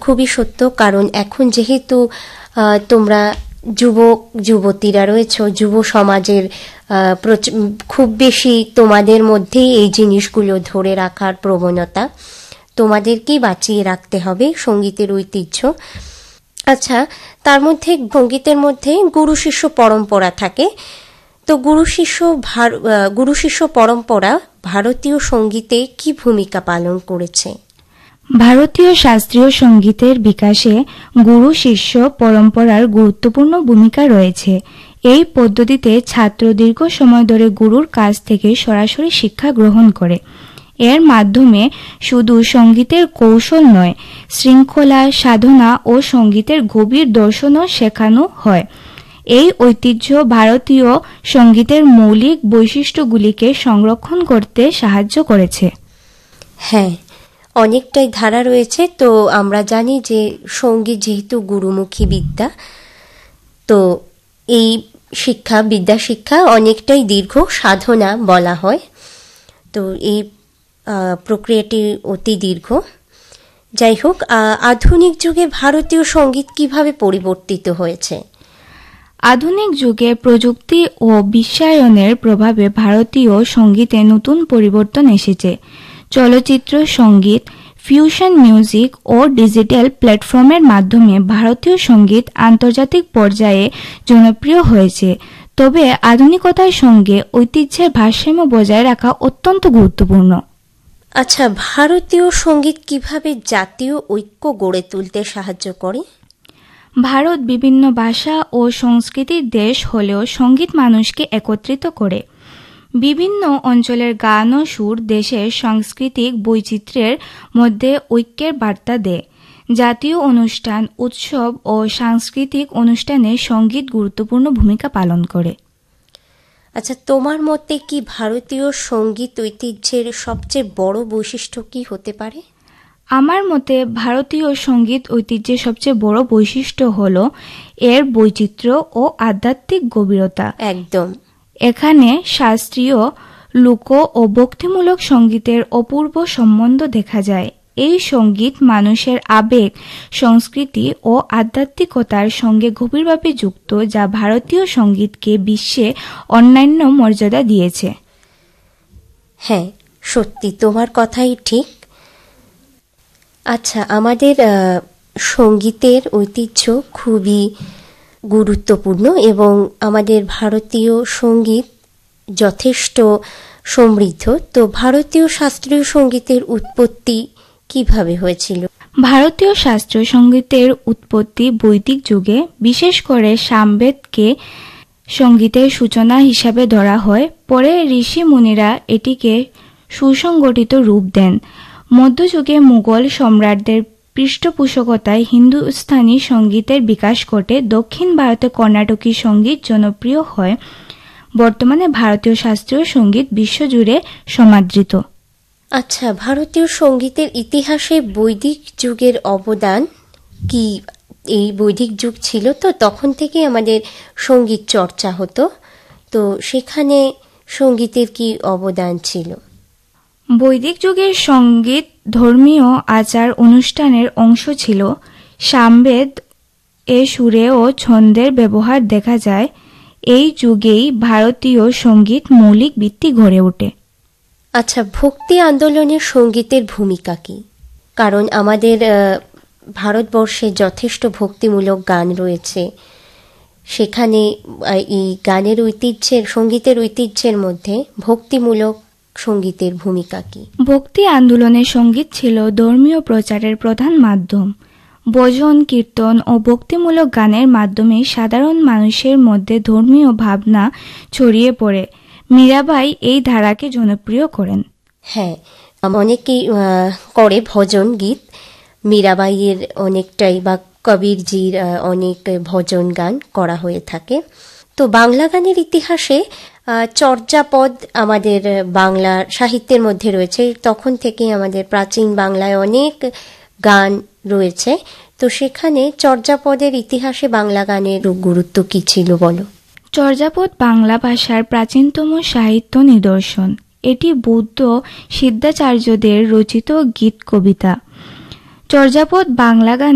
খুবই সত্য, কারণ এখন যেহেতু তোমরা যুবক যুবতীরা রয়েছে, যুব সমাজের খুব বেশি তোমাদের মধ্যেই এই জিনিসগুলো ধরে রাখার প্রবণতা, তোমাদেরকেই বাঁচিয়ে রাখতে হবে সঙ্গীতের ঐতিহ্য। আচ্ছা, তার মধ্যে সঙ্গীতের মধ্যে গুরু শিষ্য পরম্পরা থাকে। তো গুরু শিষ্য পরম্পরা ভারতীয় সঙ্গীতে কি ভূমিকা পালন করেছে? ভারতীয় শাস্ত্রীয় সঙ্গীতের বিকাশে গুরু শিষ্য পরম্পরার গুরুত্বপূর্ণ ভূমিকা রয়েছে। এই পদ্ধতিতে ছাত্র দীর্ঘ সময় ধরে গুরুর কাছ থেকে সরাসরি শিক্ষা গ্রহণ করে। এর মাধ্যমে শুধু সঙ্গীতের কৌশল নয়, শৃঙ্খলা, সাধনা ও সঙ্গীতের গভীর দর্শনও শেখানো হয়। এই ঐতিহ্য ভারতীয় সঙ্গীতের মৌলিক বৈশিষ্ট্যগুলিকে সংরক্ষণ করতে সাহায্য করেছে। হ্যাঁ, অনেকটাই ধারা রয়েছে। তো আমরা জানি যে সঙ্গীত যেহেতু গুরুমুখী বিদ্যা, তো এই বিদ্যা শিক্ষা অনেকটাই দীর্ঘ সাধনা বলা হয়। তো এই প্রক্রিয়াটি অতি দীর্ঘ। যাই হোক, আধুনিক যুগে ভারতীয় সঙ্গীত কিভাবে পরিবর্তিত হয়েছে? আধুনিক যুগে প্রযুক্তি ও বিশ্বায়নের প্রভাবে ভারতীয় সঙ্গীতে নতুন পরিবর্তন এসেছে। চলচ্চিত্র সঙ্গীত, ফিউশন মিউজিক ও ডিজিটাল প্ল্যাটফর্মের মাধ্যমে ভারতীয় সঙ্গীত আন্তর্জাতিক পর্যায়ে জনপ্রিয় হয়েছে। তবে আধুনিকতার সঙ্গে ঐতিহ্যের ভারসাম্য বজায় রাখা অত্যন্ত গুরুত্বপূর্ণ। আচ্ছা, ভারতীয় সঙ্গীত কিভাবে জাতীয় ঐক্য গড়ে তুলতে সাহায্য করে? ভারত বিভিন্ন ভাষা ও সংস্কৃতির দেশ হলেও সঙ্গীত মানুষকে একত্রিত করে। বিভিন্ন অঞ্চলের গান ও সুর দেশের সাংস্কৃতিক বৈচিত্র্যের মধ্যে ঐক্যের বার্তা দেয়। জাতীয় অনুষ্ঠান, উৎসব ও সাংস্কৃতিক অনুষ্ঠানে সঙ্গীত গুরুত্বপূর্ণ ভূমিকা পালন করে। আচ্ছা, তোমার মতে কি ভারতীয় সঙ্গীত ঐতিহ্যের সবচেয়ে বড় বৈশিষ্ট্য কি হতে পারে? আমার মতে ভারতীয় সঙ্গীত ঐতিহ্যের সবচেয়ে বড় বৈশিষ্ট্য হল এর বৈচিত্র্য ও আধ্যাত্মিক গভীরতা। একদম। এখানে শাস্ত্রীয়, লোক ও ভক্তিমূলক সঙ্গীতের অপূর্ব সম্বন্ধ দেখা যায়। এই সঙ্গীত মানুষের আবেগ, সংস্কৃতি ও আধ্যাত্মিকতার সঙ্গে গভীরভাবে যুক্ত, যা ভারতীয় সঙ্গীতকে বিশ্বে অন্যান্য মর্যাদা দিয়েছে। হ্যাঁ, সত্যি তোমার কথাই ঠিক। আচ্ছা, আমাদের সঙ্গীতের ঐতিহ্য খুবই গুরুত্বপূর্ণ এবং আমাদের ভারতীয় সঙ্গীত যথেষ্ট সমৃদ্ধ। তো ভারতীয় শাস্ত্রীয় সঙ্গীতের উৎপত্তি কিভাবে হয়েছিল? ভারতীয় শাস্ত্রীয় সঙ্গীতের উৎপত্তি বৈদিক যুগে, বিশেষ করে সামবেদকে সঙ্গীতের সূচনা হিসাবে ধরা হয়। পরে ঋষি মুনিরা এটিকে সুসংগঠিত রূপ দেন। মধ্যযুগে মুঘল সম্রাটদের পৃষ্ঠপোষকতায় হিন্দুস্তানি সঙ্গীতের বিকাশ ঘটে। দক্ষিণ ভারতে কর্ণাটকী সঙ্গীত জনপ্রিয় হয়। বর্তমানে ভারতীয় শাস্ত্রীয় সঙ্গীত বিশ্বজুড়ে সমাদৃত। আচ্ছা, ভারতীয় সঙ্গীতের ইতিহাসে বৈদিক যুগের অবদান কি? এই বৈদিক যুগ ছিল, তো তখন থেকে আমাদের সঙ্গীত চর্চা হতো, তো সেখানে সঙ্গীতের কি অবদান ছিল? বৈদিক যুগের সঙ্গীত ধর্মীয় আচার অনুষ্ঠানের অংশ ছিল। সামবেদ এ সুরে ও ছন্দের ব্যবহার দেখা যায়। এই যুগেই ভারতীয় সঙ্গীত মৌলিক ভিত্তি গড়ে ওঠে। আচ্ছা, ভক্তি আন্দোলনের সঙ্গীতের ভূমিকা কি? কারণ আমাদের ভারতবর্ষে যথেষ্ট ভক্তিমূলক গান রয়েছে, সেখানে এই গানের ঐতিহ্যের, সঙ্গীতের ঐতিহ্যের মধ্যে ভক্তিমূলক সঙ্গীতের ভূমিকা কি? ভক্তি আন্দোলনের সঙ্গীত ছিল ধর্মীয় প্রচারের প্রধান মাধ্যম। ভজন, কীর্তন ও ভক্তিমূলক গানের মাধ্যমে সাধারণ মানুষের মধ্যে ধর্মীয় ভাবনা ছড়িয়ে পড়ে। মীরাবাই এই ধারাকে জনপ্রিয় করেন। হ্যাঁ, অনেকেই করে ভজন গীত। মীরাবাইয়ের অনেকটাই বা কবিরজির অনেক ভজন গান করা হয়ে থাকে। তো বাংলা গানের ইতিহাসে চর্যাপদ আমাদের বাংলা সাহিত্যের মধ্যে রয়েছে। তখন থেকে আমাদের প্রাচীন বাংলায় অনেক গান রয়েছে। তো সেখানে চর্যাপদের ইতিহাসে বাংলা গানের গুরুত্ব কি ছিল বলো? চর্যাপদ বাংলা ভাষার প্রাচীনতম সাহিত্য নিদর্শন। এটি বৌদ্ধ সিদ্ধাচার্যদের রচিত গীত কবিতা। চর্যাপদ বাংলা গান